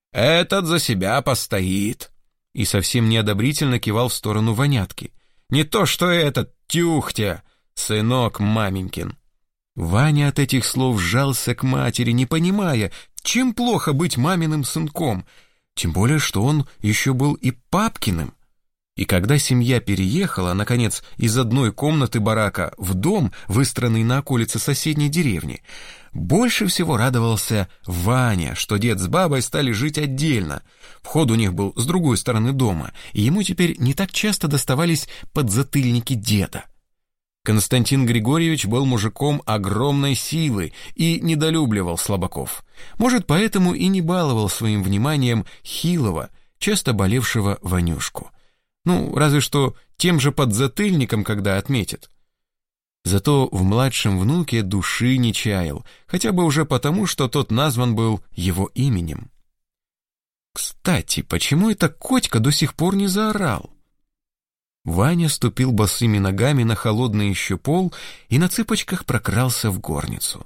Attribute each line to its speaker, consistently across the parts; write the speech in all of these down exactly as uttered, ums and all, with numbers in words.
Speaker 1: Этот за себя постоит». И совсем неодобрительно кивал в сторону Ванятки. «Не то что этот Тюхтя, сынок маменькин». Ваня от этих слов сжался к матери, не понимая, чем плохо быть маминым сынком, тем более, что он еще был и папкиным. И когда семья переехала, наконец, из одной комнаты барака в дом, выстроенный на околице соседней деревни, больше всего радовался Ваня, что дед с бабой стали жить отдельно. Вход у них был с другой стороны дома, и ему теперь не так часто доставались подзатыльники деда. Константин Григорьевич был мужиком огромной силы и недолюбливал слабаков. Может, поэтому и не баловал своим вниманием хилого, часто болевшего Ванюшку. Ну, разве что тем же подзатыльником, когда отметит. Зато в младшем внуке души не чаял, хотя бы уже потому, что тот назван был его именем. Кстати, почему это Котька до сих пор не заорал? Ваня ступил босыми ногами на холодный еще пол и на цыпочках прокрался в горницу.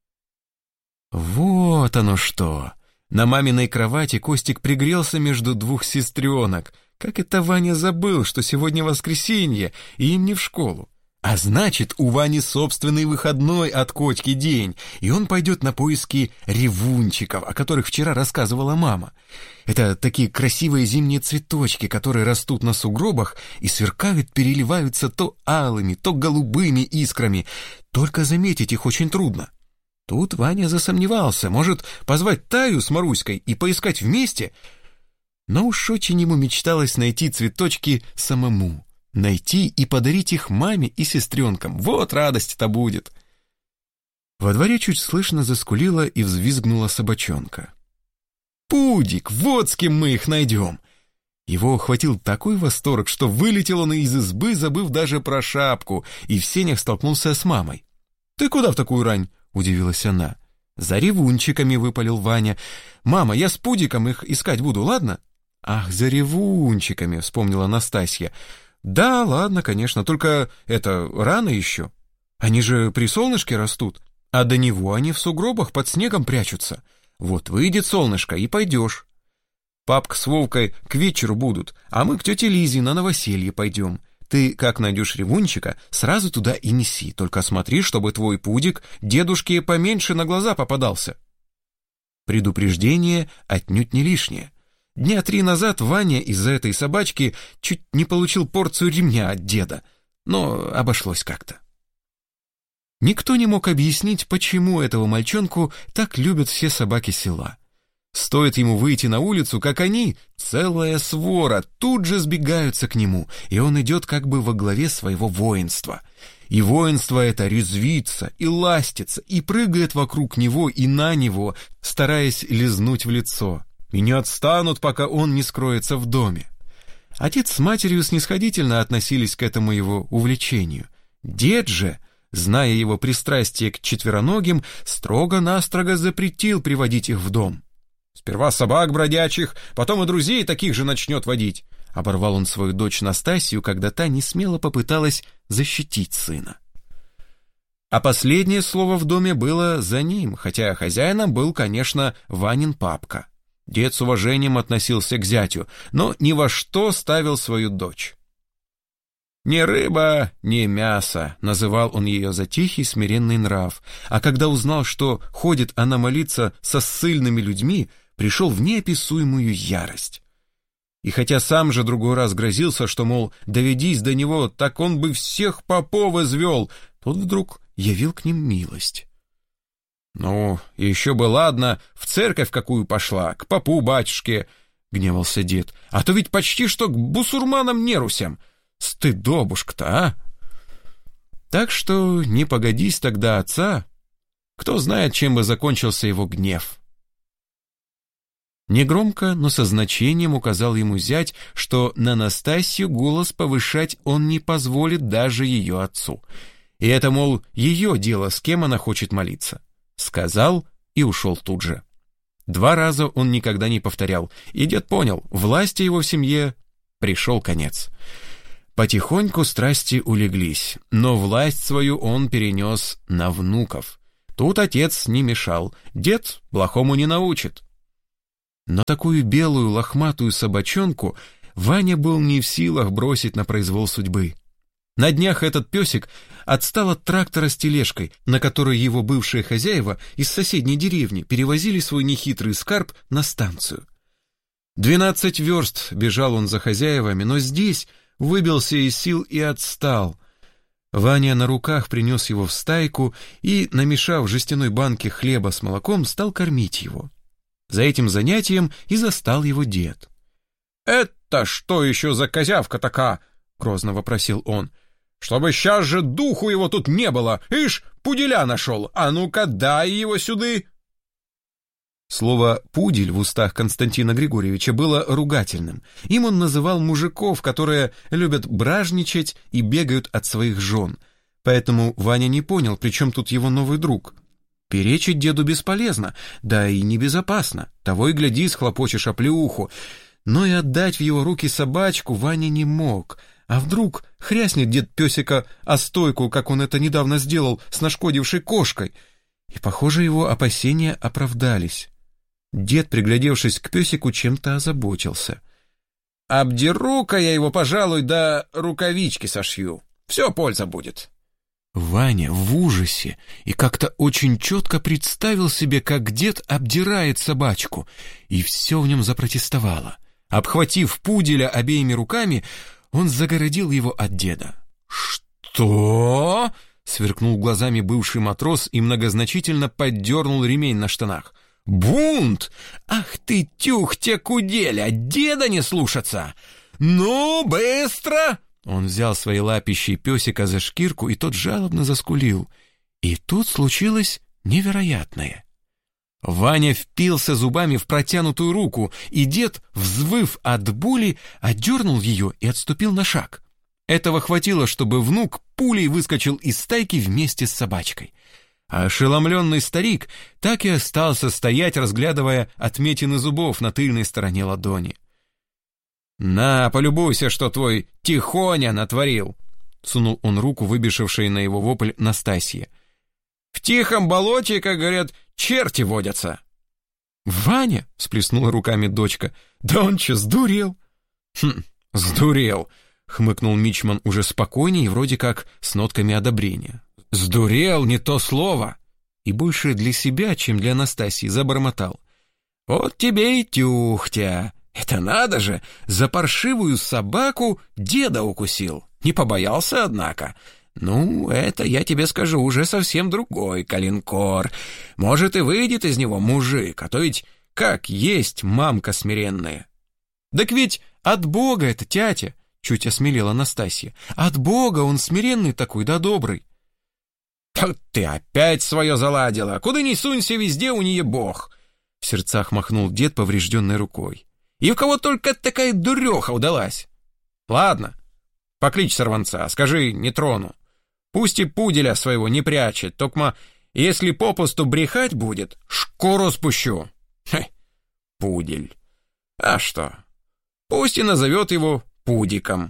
Speaker 1: Вот оно что! На маминой кровати Костик пригрелся между двух сестренок. Как это Ваня забыл, что сегодня воскресенье, и им не в школу. А значит, у Вани собственный выходной от Котьки день, и он пойдет на поиски ревунчиков, о которых вчера рассказывала мама. Это такие красивые зимние цветочки, которые растут на сугробах и сверкают, переливаются то алыми, то голубыми искрами. Только заметить их очень трудно. Тут Ваня засомневался, может позвать Таю с Маруськой и поискать вместе? Но уж очень ему мечталось найти цветочки самому. Найти и подарить их маме и сестренкам. Вот радость-то будет. Во дворе чуть слышно заскулила и взвизгнула собачонка. «Пудик, вот с кем мы их найдем!» Его охватил такой восторг, что вылетел он из избы, забыв даже про шапку, и в сенях столкнулся с мамой. «Ты куда в такую рань?» — удивилась она. «За ревунчиками», — выпалил Ваня. «Мама, я с Пудиком их искать буду, ладно?» «Ах, за ревунчиками», — вспомнила Настасья. «Да, ладно, конечно, только это рано еще. Они же при солнышке растут, а до него они в сугробах под снегом прячутся. Вот выйдет солнышко, и пойдешь. Папка с Вовкой к вечеру будут, а мы к тете Лизе на новоселье пойдем. Ты, как найдешь ревунчика, сразу туда и неси, только смотри, чтобы твой Пудик дедушке поменьше на глаза попадался». Предупреждение отнюдь не лишнее. Дня три назад Ваня из-за этой собачки чуть не получил порцию ремня от деда, но обошлось как-то. Никто не мог объяснить, почему этого мальчонку так любят все собаки села. Стоит ему выйти на улицу, как они, целая свора, тут же сбегаются к нему, и он идет как бы во главе своего воинства. И воинство это резвится, и ластится, и прыгает вокруг него и на него, стараясь лизнуть в лицо. И не отстанут, пока он не скроется в доме. Отец с матерью снисходительно относились к этому его увлечению. Дед же, зная его пристрастие к четвероногим, строго-настрого запретил приводить их в дом. «Сперва собак бродячих, потом и друзей таких же начнет водить», — оборвал он свою дочь Настасью, когда та несмело попыталась защитить сына. А последнее слово в доме было за ним, хотя хозяином был, конечно, Ванин папка. Дед с уважением относился к зятю, но ни во что ставил свою дочь. «Не рыба, не мясо», — называл он ее за тихий смиренный нрав, а когда узнал, что ходит она молиться со ссыльными людьми, пришел в неописуемую ярость. И хотя сам же другой раз грозился, что, мол, доведись до него, так он бы всех попов извел, тот вдруг явил к ним милость. «Ну, еще бы ладно, в церковь какую пошла, к попу батюшке», — гневался дед, «а то ведь почти что к бусурманам-нерусям. Стыдобушка-то, а!» Так что не погодись тогда отца, кто знает, чем бы закончился его гнев. Негромко, но со значением указал ему зять, что на Настасью голос повышать он не позволит даже ее отцу. И это, мол, ее дело, с кем она хочет молиться. Сказал и ушел тут же. Два раза он никогда не повторял, и дед понял, власти его в семье пришел конец. Потихоньку страсти улеглись, но власть свою он перенес на внуков. Тут отец не мешал, дед плохому не научит. Но такую белую лохматую собачонку Ваня был не в силах бросить на произвол судьбы. На днях этот песик отстал от трактора с тележкой, на которой его бывшие хозяева из соседней деревни перевозили свой нехитрый скарб на станцию. Двенадцать верст бежал он за хозяевами, но здесь выбился из сил и отстал. Ваня на руках принес его в стайку и, намешав в жестяной банке хлеба с молоком, стал кормить его. За этим занятием и застал его дед. «Это что еще за козявка такая?» — грозно вопросил он. «Чтобы сейчас же духу его тут не было! Ишь, пуделя нашел! А ну-ка, дай его сюды!» Слово «пудель» в устах Константина Григорьевича было ругательным. Им он называл мужиков, которые любят бражничать и бегают от своих жен. Поэтому Ваня не понял, при чем тут его новый друг. Перечить деду бесполезно, да и небезопасно. Того и гляди, схлопочешь оплеуху. Но и отдать в его руки собачку Ваня не мог. А вдруг хряснет дед песика о стойку, как он это недавно сделал с нашкодившей кошкой? И, похоже, его опасения оправдались. Дед, приглядевшись к песику, чем-то озаботился. «Обдеру-ка я его, пожалуй, да рукавички сошью. Все польза будет». Ваня в ужасе и как-то очень четко представил себе, как дед обдирает собачку, и все в нем запротестовало. Обхватив пуделя обеими руками, он загородил его от деда. «Что?» — сверкнул глазами бывший матрос и многозначительно поддернул ремень на штанах. «Бунт! Ах ты, тюхтя куделя, деда не слушаться! Ну, быстро!» Он взял своей лапищей песика за шкирку, и тот жалобно заскулил. И тут случилось невероятное. Ваня впился зубами в протянутую руку, и дед, взвыв от боли, отдернул ее и отступил на шаг. Этого хватило, чтобы внук пулей выскочил из стайки вместе с собачкой. А ошеломленный старик так и остался стоять, разглядывая отметины зубов на тыльной стороне ладони. «На, полюбуйся, что твой Тихоня натворил!» Сунул он руку, выбежавшей на его вопль Настасье. «В тихом болоте, как говорят, черти водятся!» «Ваня!» — всплеснула руками дочка. «Да он че, сдурел?» «Хм, сдурел!» — хмыкнул мичман уже спокойнее и вроде как с нотками одобрения. «Сдурел, не то слово!» И больше для себя, чем для Настасьи, забормотал. «Вот тебе и тюхтя! Это надо же, за паршивую собаку деда укусил. Не побоялся, однако. Ну, это, я тебе скажу, уже совсем другой калинкор. Может, и выйдет из него мужик, а то ведь как есть мамка смиренная». «Так ведь от Бога это, тятя!» — чуть осмелела Настасья. «От Бога он смиренный такой, да добрый». «Так ты опять свое заладила! Куда ни сунься, везде у нее Бог!» В сердцах махнул дед поврежденной рукой. «И у кого только такая дуреха удалась? Ладно, покличь сорванца, скажи, не трону. Пусть и пуделя своего не прячет, токма, если попусту брехать будет, шкуру спущу». Хе, пудель. А что? Пусть и назовет его Пудиком.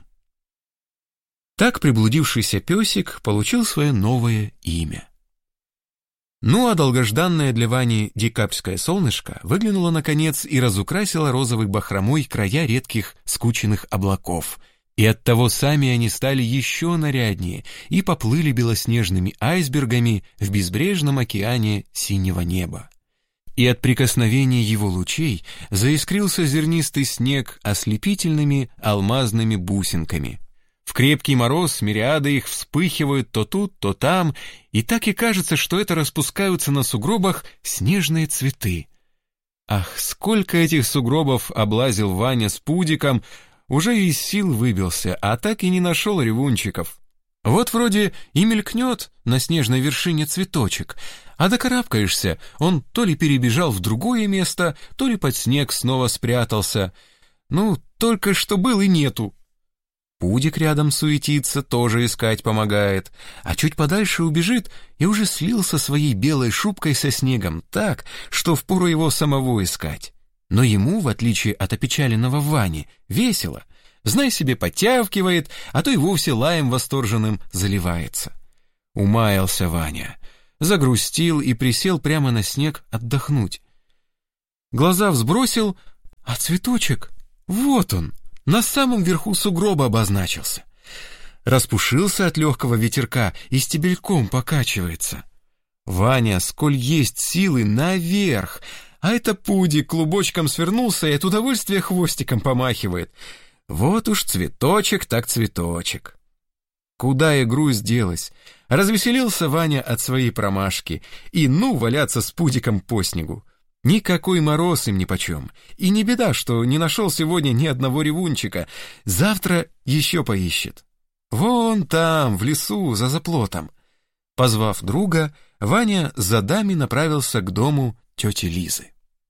Speaker 1: Так приблудившийся песик получил свое новое имя. Ну а долгожданное для Вани декабрьское солнышко выглянуло наконец и разукрасило розовой бахромой края редких скученных облаков. И оттого сами они стали еще наряднее и поплыли белоснежными айсбергами в безбрежном океане синего неба. И от прикосновения его лучей заискрился зернистый снег ослепительными алмазными бусинками. В крепкий мороз мириады их вспыхивают то тут, то там, и так и кажется, что это распускаются на сугробах снежные цветы. Ах, сколько этих сугробов облазил Ваня с Пудиком, уже из сил выбился, а так и не нашел ревунчиков. Вот вроде и мелькнет на снежной вершине цветочек, а докарабкаешься, он то ли перебежал в другое место, то ли под снег снова спрятался. Ну, только что был и нету. Пудик рядом суетится, тоже искать помогает, а чуть подальше убежит и уже слился своей белой шубкой со снегом так, что впору его самого искать. Но ему, в отличие от опечаленного Вани, весело. Знай себе, подтявкивает, а то и вовсе лаем восторженным заливается. Умаялся Ваня, загрустил и присел прямо на снег отдохнуть. Глаза взбросил, А цветочек, вот он, на самом верху сугроба обозначился. Распушился от легкого ветерка и стебельком покачивается. Ваня, сколь есть силы, наверх, а это пудик клубочком свернулся и от удовольствия хвостиком помахивает. Вот уж цветочек так цветочек. Куда игру сделать? Развеселился Ваня от своей промашки, и ну валяться с пудиком по снегу. Никакой мороз им нипочем. И не беда, что не нашел сегодня ни одного ревунчика. Завтра еще поищет. Вон там, в лесу, за заплотом. Позвав друга, Ваня за дами направился к дому тети Лизы.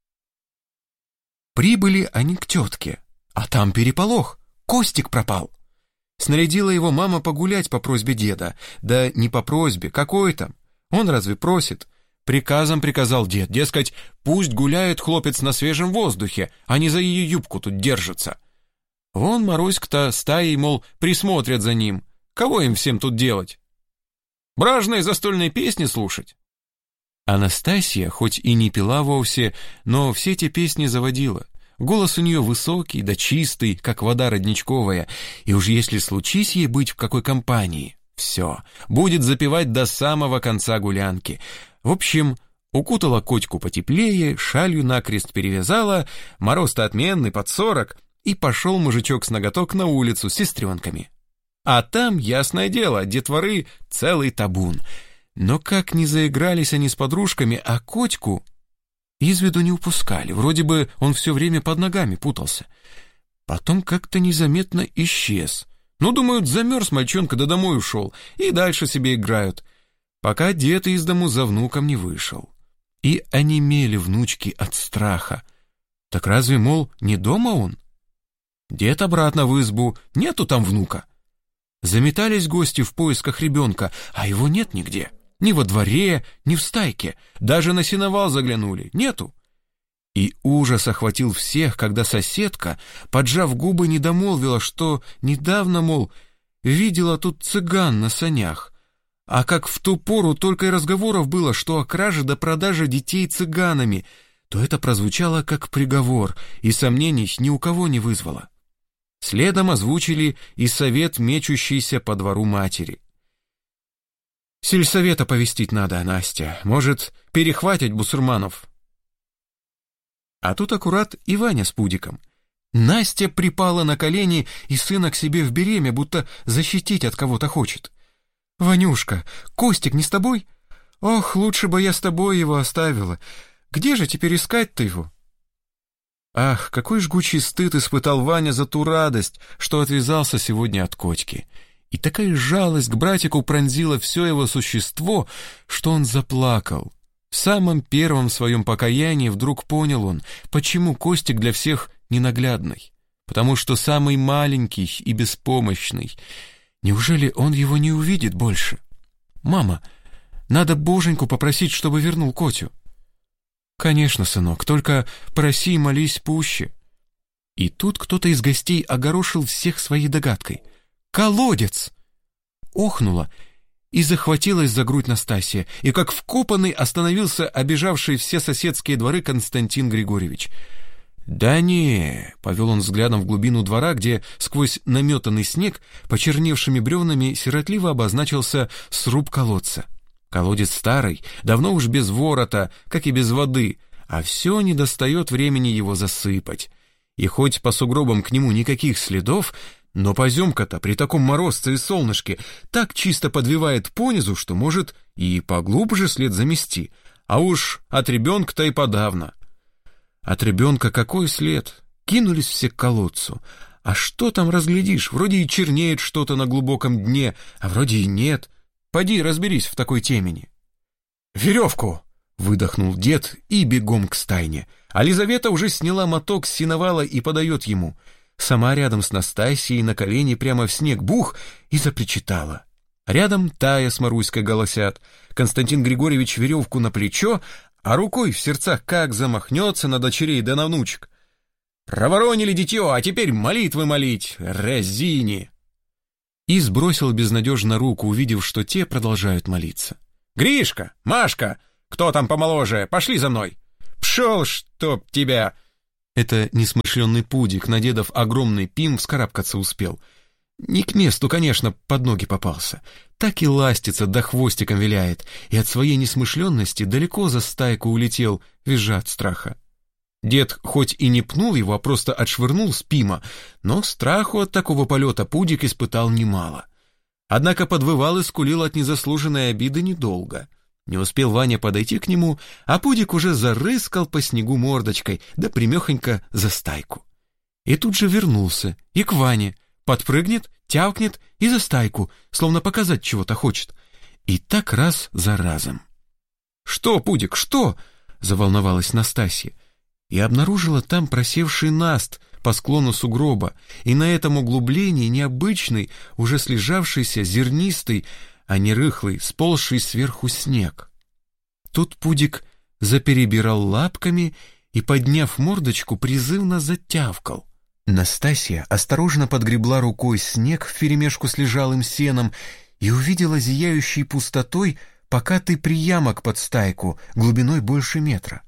Speaker 1: Прибыли они к тетке, а там переполох. Костик пропал. Снарядила его мама погулять по просьбе деда. Да не по просьбе, какой там? Он разве просит? Приказом приказал дед, дескать, пусть гуляет хлопец на свежем воздухе, а не за ее юбку тут держится. Вон Маруська-то стаей, мол, присмотрят за ним. Кого им всем тут делать? Бражные застольные песни слушать? Анастасия, хоть и не пела вовсе, но все эти песни заводила. Голос у нее высокий да чистый, как вода родничковая, и уж если случись ей быть в какой компании, все, будет запевать до самого конца гулянки. В общем, укутала котику потеплее, шалью накрест перевязала, мороз-то отменный, под сорок, и пошел мужичок с ноготок на улицу с сестренками. А там, ясное дело, детворы целый табун. Но как не заигрались они с подружками, а котику из виду не упускали, вроде бы он все время под ногами путался. Потом как-то незаметно исчез. Ну, думают, замерз мальчонка, да домой ушел, и дальше себе играют. Пока дед из дому за внуком не вышел. И онемели внучки от страха. Так разве, мол, не дома он? Дед обратно в избу, нету там внука. Заметались гости в поисках ребенка, а его нет нигде. Ни во дворе, ни в стайке. Даже на сеновал заглянули, нету. И ужас охватил всех, когда соседка, поджав губы, недомолвила, что недавно, мол, видела тут цыган на санях. А как в ту пору только и разговоров было, что о краже до продаже детей цыганами, то это прозвучало как приговор, и сомнений ни у кого не вызвало. Следом озвучили и совет, мечущийся по двору матери. Сельсовета повестить надо, Настя. Может, перехватить бусурманов. А тут аккурат и Ваня с пудиком. Настя припала на колени и сына к себе в береме, будто защитить от кого-то хочет. «Ванюшка, Костик не с тобой? Ох, лучше бы я с тобой его оставила. Где же теперь искать-то его?» Ах, какой жгучий стыд испытал Ваня за ту радость, что отвязался сегодня от котики. И такая жалость к братику пронзила все его существо, что он заплакал. В самом первом своем покаянии вдруг понял он, почему Костик для всех ненаглядный. Потому что самый маленький и беспомощный. Неужели он его не увидит больше? «Мама, надо Боженьку попросить, чтобы вернул Котю». «Конечно, сынок, только проси и молись пуще». И тут кто-то из гостей огорошил всех своей догадкой. «Колодец!» Охнула и захватилась за грудь Настасья, и как вкопанный остановился обежавший все соседские дворы Константин Григорьевич. «Да не», — повел он взглядом в глубину двора, где сквозь наметанный снег почерневшими бревнами сиротливо обозначился сруб колодца. Колодец старый, давно уж без ворота, как и без воды, а все не достает времени его засыпать. И хоть по сугробам к нему никаких следов, но поземка-то при таком морозце и солнышке так чисто подвивает понизу, что может и поглубже след замести, а уж от ребенка-то и подавно. От ребенка какой след? Кинулись все к колодцу. А что там разглядишь? Вроде и чернеет что-то на глубоком дне, а вроде и нет. Поди разберись в такой темени. «Веревку!» — выдохнул дед и бегом к стайне. А Лизавета уже сняла моток с сеновала и подает ему. Сама рядом с Настасьей на колени прямо в снег бух и запричитала. Рядом Тая с Маруськой голосят. Константин Григорьевич веревку на плечо, а рукой в сердцах как замахнется на дочерей да на внучек. «Проворонили дитё, а теперь молитвы молить, разини!» И сбросил безнадежно руку, увидев, что те продолжают молиться. «Гришка, Машка, кто там помоложе, пошли за мной!» «Пшел, чтоб тебя!» Это несмышленный Пудик, надедав огромный пим, вскарабкаться успел. Не к месту, конечно, под ноги попался. Так и ластится, да хвостиком виляет, и от своей несмышленности далеко за стайку улетел, визжа от страха. Дед хоть и не пнул его, а просто отшвырнул с пима, но страху от такого полета Пудик испытал немало. Однако подвывал и скулил от незаслуженной обиды недолго. Не успел Ваня подойти к нему, а Пудик уже зарыскал по снегу мордочкой, да примехонько за стайку. И тут же вернулся и к Ване, подпрыгнет, тявкнет и за стайку, словно показать чего-то хочет. И так раз за разом. «Что, Пудик, что?» — заволновалась Настасья. И обнаружила там просевший наст по склону сугроба, и на этом углублении необычный, уже слежавшийся, зернистый, а не рыхлый, сползший сверху снег. Тут Пудик заперебирал лапками и, подняв мордочку, призывно затявкал. Настасья осторожно подгребла рукой снег вперемешку с лежалым сеном и увидела зияющей пустотой покатый приямок под стайку глубиной больше метра.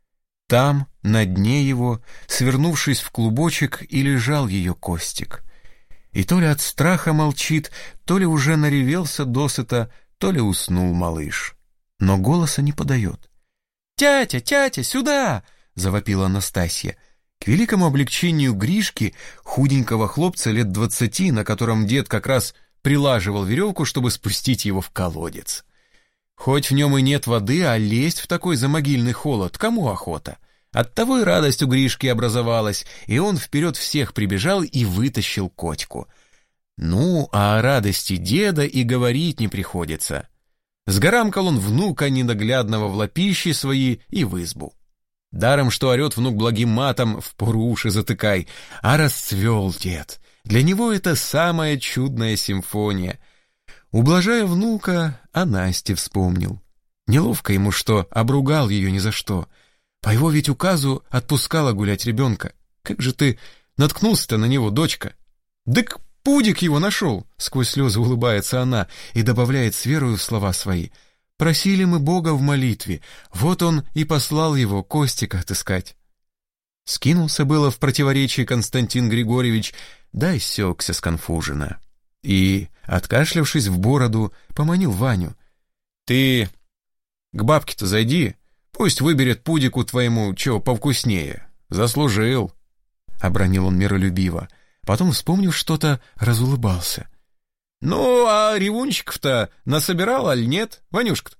Speaker 1: Там, на дне его, свернувшись в клубочек, и лежал ее Костик. И то ли от страха молчит, то ли уже наревелся досыта, то ли уснул малыш. Но голоса не подает. «Тятя, тятя, сюда!» — завопила Настасья. К великому облегчению Гришки, худенького хлопца лет двадцати, на котором дед как раз прилаживал веревку, чтобы спустить его в колодец. Хоть в нем и нет воды, а лезть в такой замогильный холод кому охота? Оттого и радость у Гришки образовалась, и он вперед всех прибежал и вытащил Котьку. Ну, а о радости деда и говорить не приходится. Сгорамкал он внука ненаглядного в лапищи свои и в избу. Даром, что орет внук благим матом, впору уши затыкай, а расцвел дед. Для него это самая чудная симфония. Ублажая внука, о Насте вспомнил. Неловко ему, что обругал ее ни за что. По его ведь указу отпускала гулять ребенка. Как же ты наткнулся-то на него, дочка? Дык Пудик его нашел, сквозь слезы улыбается она и добавляет с верою в слова свои. Просили мы Бога в молитве, вот он и послал его Костика отыскать. Скинулся было в противоречии Константин Григорьевич, да и сёкся сконфуженно. И, откашлявшись в бороду, поманил Ваню. «Ты к бабке-то зайди, пусть выберет Пудику твоему чего повкуснее. Заслужил», — обронил он миролюбиво. Потом, вспомнив что-то, разулыбался. «Ну, а ревунчиков-то насобирал, аль нет, Ванюшка-то?»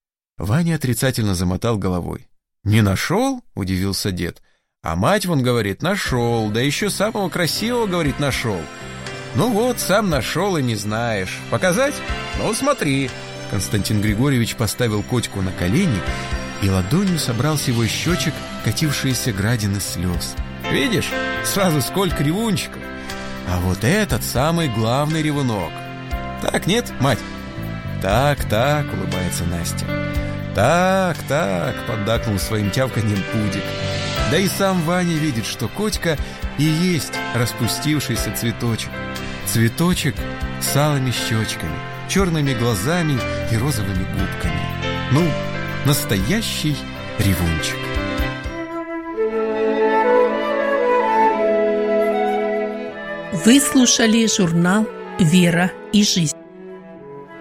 Speaker 1: Ваня отрицательно замотал головой. «Не нашел?» — удивился дед. «А мать, вон, говорит, нашел, да еще самого красивого, говорит, нашел». «Ну вот, сам нашел и не знаешь. Показать? Ну, смотри». Константин Григорьевич поставил Котьку на колени и ладонью собрал с его щечек катившиеся градины слез. «Видишь, сразу сколько ревунчиков. А вот этот самый главный ревунок. Так, нет, мать?» «Так, так», — улыбается Настя. «Так, так», — поддакнул своим тявканьем Пудик. Да и сам Ваня видит, что Котька и есть распустившийся цветочек. Цветочек с алыми щечками, черными глазами и розовыми губками. Ну, настоящий ревунчик.
Speaker 2: Вы слушали журнал «Вера и жизнь».